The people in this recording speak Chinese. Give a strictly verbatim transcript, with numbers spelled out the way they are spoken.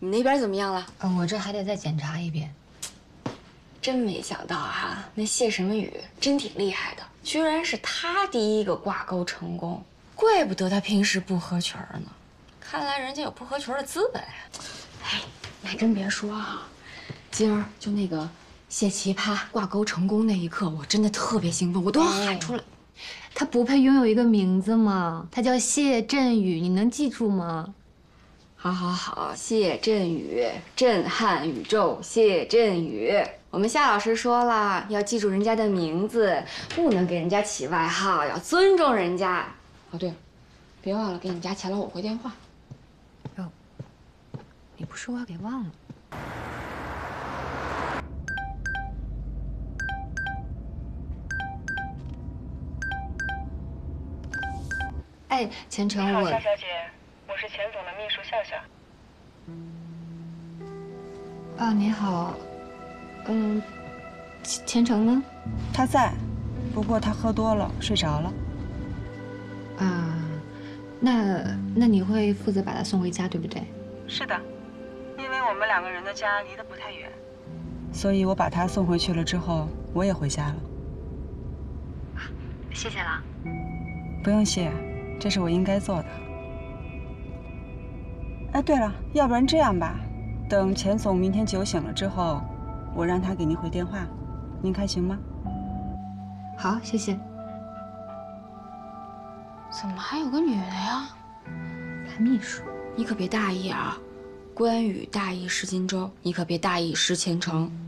你那边怎么样了？ 嗯，我这还得再检查一遍。 真没想到哈，那谢什么雨真挺厉害的，居然是他第一个挂钩成功，怪不得他平时不合群呢。看来人家有不合群的资本。哎，你还真别说啊，今儿就那个谢奇葩挂钩成功那一刻，我真的特别兴奋，我都要喊出来。 他不配拥有一个名字吗？他叫谢振宇，你能记住吗？ 好，好，好，谢振宇，震撼宇宙，谢振宇。我们夏老师说了，要记住人家的名字，不能给人家起外号，要尊重人家。哦，对了，别忘了给你家钱老五回电话。 哟，你不说我给忘了。哎，钱程，我。 你好，夏小姐，我是钱总的秘书笑笑。 啊，你好，嗯，钱钱程呢？ 他在，不过他喝多了，睡着了。 啊，那那你会负责把他送回家，对不对？ 是的，因为我们两个人的家离得不太远，所以我把他送回去了之后，我也回家了。 啊，谢谢了。 不用谢，这是我应该做的。哎，对了，要不然这样吧。等钱总明天酒醒了之后，我让他给您回电话，您看行吗？ 好，谢谢。 怎么还有个女的呀？ 他秘书， 你可别大意啊！关羽大意失荆州，你可别大意失前程。